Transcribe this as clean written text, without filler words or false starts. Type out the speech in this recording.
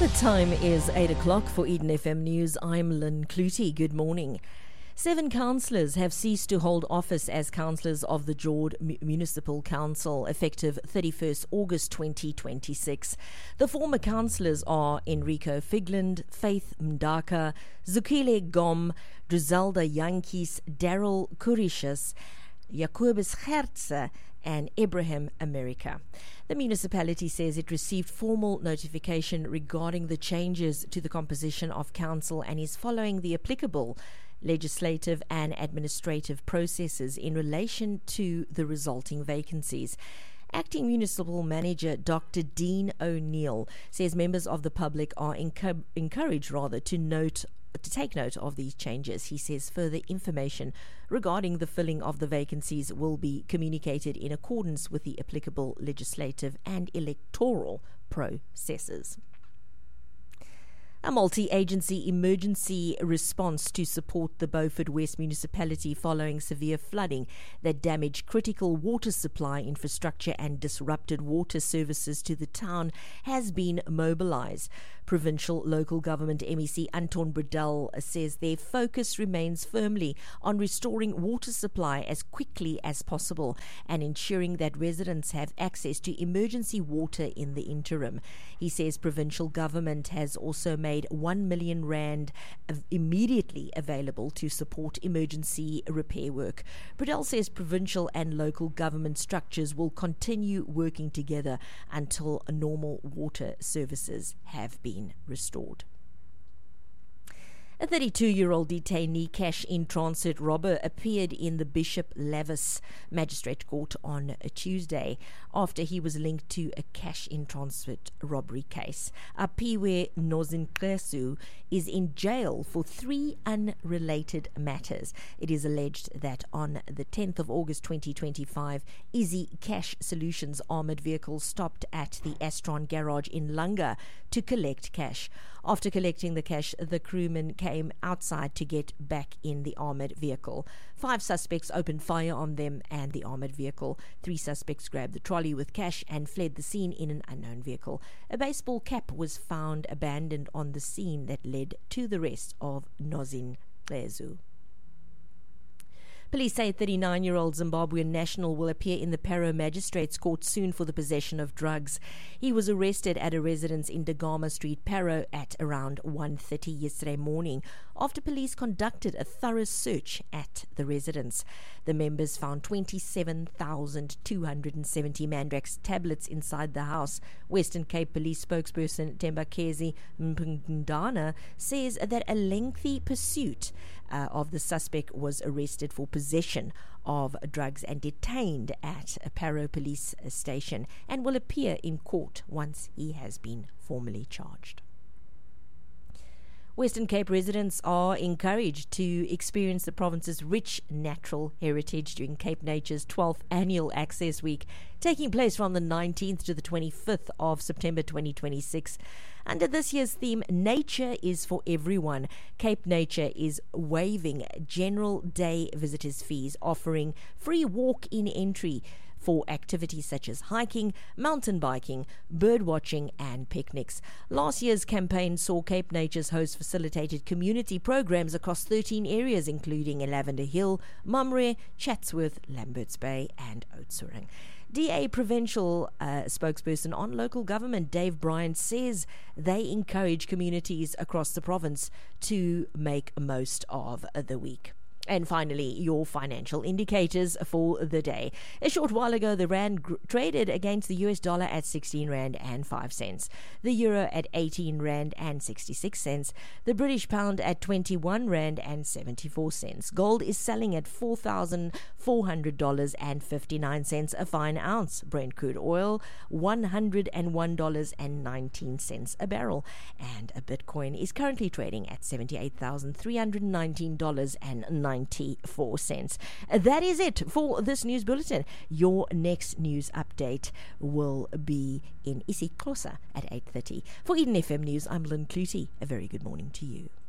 The time is 8 o'clock for Eden FM News. I'm Lynn Clutie. Good morning. 7 councillors have ceased to hold office as councillors of the Jord Municipal Council effective 31st August 2026. The former councillors are Enrico Figland, Faith Mdaka, Zukile Gom, Drizelda Yankees, Daryl Kurishas, Jacobus Herze and Ibrahim America. The municipality says it received formal notification regarding the changes to the composition of council and is following the applicable legislative and administrative processes in relation to the resulting vacancies. Acting Municipal Manager Dr. Dean O'Neill says members of the public are encouraged to take note of these changes. He says further information regarding the filling of the vacancies will be communicated in accordance with the applicable legislative and electoral processes. A multi-agency emergency response to support the Beaufort West municipality following severe flooding that damaged critical water supply infrastructure and disrupted water services to the town has been mobilized. Provincial Local Government MEC Anton Bredell says their focus remains firmly on restoring water supply as quickly as possible and ensuring that residents have access to emergency water in the interim. He says provincial government has also made 1 million rand immediately available to support emergency repair work. Bredell says provincial and local government structures will continue working together until normal water services have been restored. A 32-year-old detainee cash-in-transit robber appeared in the Bishop Lavis Magistrate Court on a Tuesday after he was linked to a cash-in-transit robbery case. Apiwe Nozinklesu is in jail for 3 unrelated matters. It is alleged that on the 10th of August 2025, Easy Cash Solutions armoured vehicle stopped at the Astron garage in Langa to collect cash. After collecting the cash, the crewman came outside to get back in the armoured vehicle. 5 suspects opened fire on them and the armoured vehicle. 3 suspects grabbed the trolley with cash and fled the scene in an unknown vehicle. A baseball cap was found abandoned on the scene that led to the arrest of Nozin Klezu. Police say a 39-year-old Zimbabwean national will appear in the Parow Magistrates Court soon for the possession of drugs. He was arrested at a residence in Dagama Street, Parow at around 1:30 yesterday morning after police conducted a thorough search at the residence. The members found 27,270 Mandrax tablets inside the house. Western Cape Police spokesperson Tembakezi Mpungdana says that a lengthy pursuit of the suspect was arrested for possession of drugs and detained at a Parow police station and will appear in court once he has been formally charged. Western Cape residents are encouraged to experience the province's rich natural heritage during Cape Nature's 12th Annual Access Week, taking place from the 19th to the 25th of September 2026. Under this year's theme, Nature is for Everyone, Cape Nature is waiving general day visitors fees, offering free walk-in entry for activities such as hiking, mountain biking, bird watching and picnics. Last year's campaign saw Cape Nature's host facilitated community programs across 13 areas including Lavender Hill, Mamre, Chatsworth, Lamberts Bay and Oudtshoorn. DA Provincial spokesperson on local government Dave Bryant says they encourage communities across the province to make most of the week. And finally, your financial indicators for the day. A short while ago, the rand traded against the US dollar at 16 rand and 5 cents, the euro at 18 rand and 66 cents, the British pound at 21 rand and 74 cents. Gold is selling at $4,400 and 59 cents a fine ounce. Brent crude oil $101.19 a barrel, and a Bitcoin is currently trading at $78,319.94. That is it for this news bulletin. Your next news update will be in isiXhosa at 8:30. For Eden FM News, I'm Lynn Clutie. A very good morning to you.